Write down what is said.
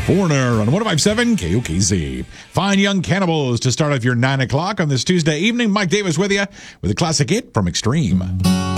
Foreigner on 105.7 KOKZ. Fine Young Cannibals to start off your 9 o'clock on this Tuesday evening. Mike Davis with you with a classic hit from Extreme.